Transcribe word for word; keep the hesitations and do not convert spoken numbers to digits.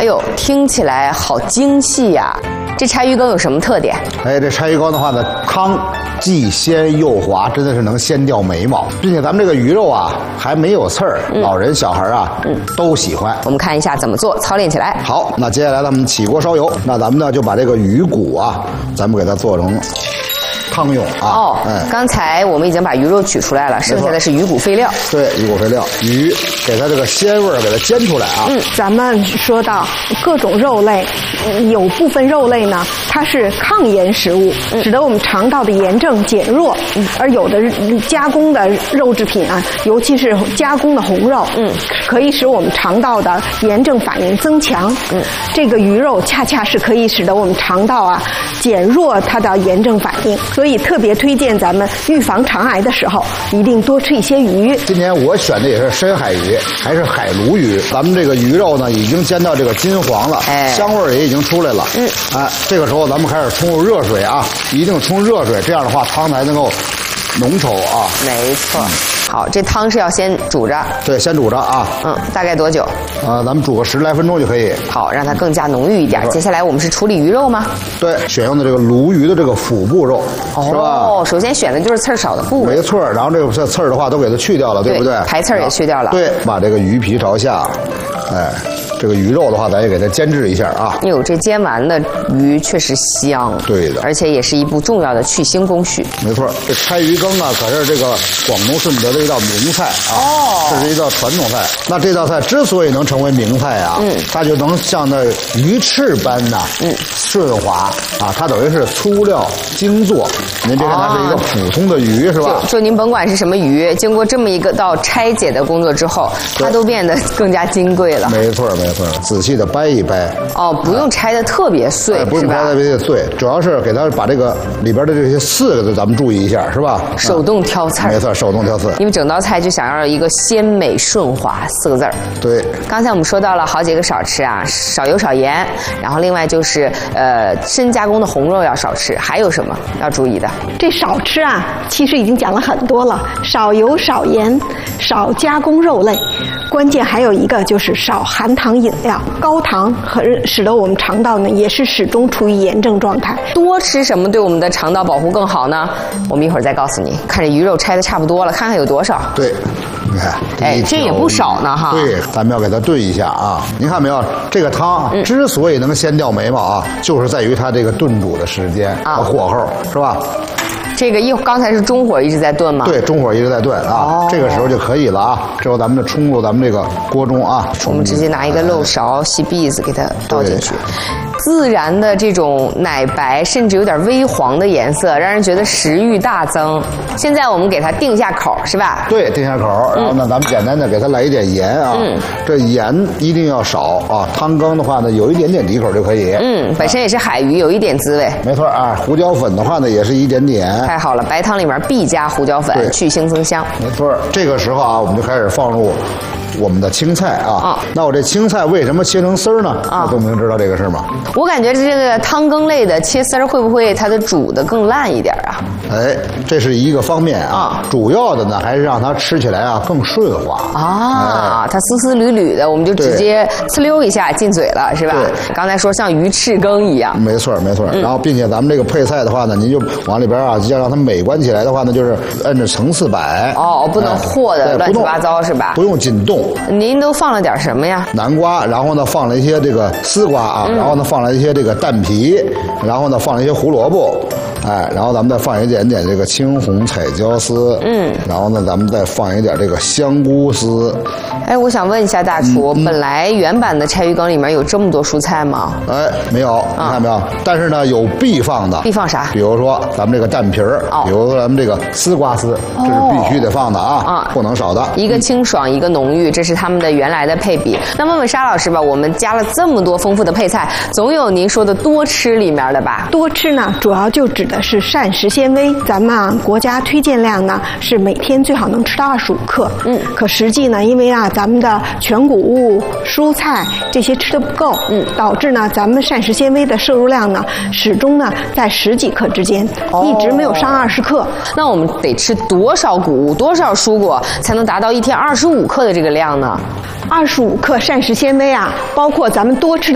呦，听起来好精细呀！这柴鱼羹有什么特点？ 哎，这柴鱼羹的话呢，汤既鲜又滑，真的是能鲜掉眉毛，并且咱们这个鱼肉啊还没有刺儿，嗯、老人小孩啊、嗯、都喜欢。 我们看一下怎么做，操练起来。 好，那接下来咱们起锅烧油，那咱们呢就把这个鱼骨啊，咱们给它做成汤用啊。 哦，嗯，刚才我们已经把鱼肉取出来了，剩下的是鱼骨废料。 对，鱼骨废料，鱼给它这个鲜味儿给它煎出来啊。 嗯，咱们说到各种肉类，有部分肉类呢，它是抗炎食物，嗯、使得我们肠道的炎症减弱。嗯，而有的加工的肉制品啊，尤其是加工的红肉，嗯，可以使我们肠道的炎症反应增强。嗯，这个鱼肉恰恰是可以使得我们肠道啊减弱它的炎症反应，所以特别推荐咱们预防肠癌的时候，一定多吃一些鱼。 今天我选的也是深海鱼，还是海鲈鱼。咱们这个鱼肉呢，已经煎到这个金黄了，哎，香味儿也已经出来了。嗯，哎，这个时候咱们开始冲入热水啊，一定冲热水，这样的话汤才能够浓稠啊。 没错。好，这汤是要先煮着。 对，先煮着啊。 嗯，大概多久？ 啊、呃，咱们煮个十来分钟就可以。 好，让它更加浓郁一点。接下来我们是处理鱼肉吗？ 对，选用的这个鲈鱼的这个腹部肉，哦、是吧？ 哦，首先选的就是刺儿少的部位。 没错，然后这个刺儿的话都给它去掉了，对, 对不对？ 排刺儿也去掉了。 对，把这个鱼皮朝下，哎。这个鱼肉的话，咱也给它煎制一下啊。 哟，这煎完的鱼确实香。 对的， 而且也是一部重要的去腥工序。 没错，这柴鱼羹啊，可是这个广东顺德的一道名菜啊。哦，这是一道传统菜。那这道菜之所以能成为名菜啊，嗯，它就能像那鱼翅般呐、啊，嗯，顺滑啊，它等于是粗料精做。您别看它是一个普通的鱼，哦、是吧？ 就就您甭管是什么鱼，经过这么一个道拆解的工作之后，它都变得更加金贵了。 没错，没错。没错，仔细的掰一掰哦，不用拆的特别碎， 哎、不用拆的特别碎，主要是给它把这个里边的这些刺的咱们注意一下，是吧？ 手动挑刺、嗯， 没错，手动挑刺。 因为整道菜就想要一个鲜美顺滑四个字儿。 对， 刚才我们说到了好几个少吃啊，少油少盐，然后另外就是呃深加工的红肉要少吃，还有什么要注意的？ 这少吃啊，其实已经讲了很多了，少油少盐，少加工肉类，关键还有一个就是少含糖饮料，高糖和使得我们肠道呢也是始终处于炎症状态。 多吃什么对我们的肠道保护更好呢？我们一会儿再告诉你。看这鱼肉拆的差不多了，看看有多少。 对，你看， 哎，这也不少呢哈。 对，咱们要给它炖一下啊。您看没有？这个汤、嗯、之所以能鲜掉眉毛啊，就是在于它这个炖煮的时间和火候，是吧？ 这个一刚才是中火一直在炖吗？ 对，中火一直在炖啊、哦，这个时候就可以了啊。之后咱们就冲入咱们这个锅中啊， 我们直接拿一个漏勺、吸篦子给它倒进去。自然的这种奶白，甚至有点微黄的颜色，让人觉得食欲大增。现在我们给它定下口，是吧？ 对，定下口。然后呢，嗯、咱们简单的给它来一点盐啊。嗯。这盐一定要少啊。汤羹的话呢，有一点点底口就可以。 嗯，本身也是海鱼，有一点滋味。 没错啊，胡椒粉的话呢，也是一点点。 太好了，白汤里面必加胡椒粉，去腥增香。 没错，这个时候啊，我们就开始放入我们的青菜啊。啊那我这青菜为什么切成丝儿呢？啊，东明知道这个事吗？ 我感觉这个汤羹类的切丝儿会不会它的煮的更烂一点啊？ 哎，这是一个方面啊。啊主要的呢，还是让它吃起来啊更顺滑啊。哎、它丝丝缕缕的，我们就直接呲溜一下进嘴了，是吧？刚才说像鱼翅羹一样。 没错，没错。嗯、然后，并且咱们这个配菜的话呢，您就往里边啊，要让它美观起来的话呢，就是按着层次摆。 哦，不能和的乱七八糟是吧？ 不用紧动。 您都放了点什么呀？ 南瓜，然后呢放了一些这个丝瓜啊，嗯、然后呢放了一些这个蛋皮，然后呢放了一些胡萝卜，哎，然后咱们再放一点点这个青红彩椒丝，嗯，然后呢咱们再放一点这个香菇丝。 哎，我想问一下大厨，嗯、本来原版的柴鱼羹里面有这么多蔬菜吗？ 哎，没有，你看没有？但是呢有必放的。 必放啥？ 比如说咱们这个蛋皮儿，哦、比如说咱们这个丝瓜丝，这是必须得放的啊，啊、不能少的。 一个清爽，一个浓郁，这是他们的原来的配比。那问问沙老师吧，我们加了这么多丰富的配菜，总有您说的多吃里面的吧？ 多吃呢，主要就指的是膳食纤维。咱们啊，国家推荐量呢是每天最好能吃到二十五克。嗯，可实际呢，因为啊，咱们的全谷物、蔬菜这些吃的不够，嗯，导致呢，咱们膳食纤维的摄入量呢，始终呢在十几克之间，哦、一直没有上二十克。 那我们得吃多少谷物、多少蔬果，才能达到一天二十五克的这个量呢？ 二十五克膳食纤维啊，包括咱们多吃的